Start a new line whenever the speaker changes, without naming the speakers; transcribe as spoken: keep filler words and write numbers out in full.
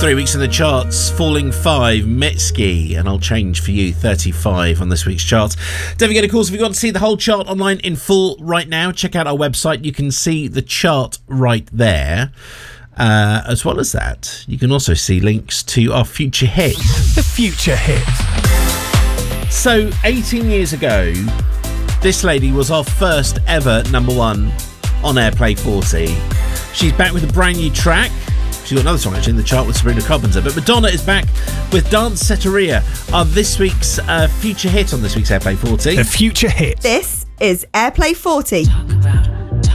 Three weeks in the charts, falling five, Mitski, and I'll change for you, thirty-five on this week's chart. Don't forget, of course, if you want to see the whole chart online in full right now, check out our website. You can see the chart right there. Uh, as well as that, you can also see links to our future hit.
The future hit.
So, eighteen years ago, this lady was our first ever number one on Airplay forty. She's back with a brand new track. She's got another song actually in the chart with Sabrina Carpenter. But Madonna is back with Danceteria on this week's uh, future hit on this week's Airplay forty.
The future hit.
This is Airplay forty.
Talk about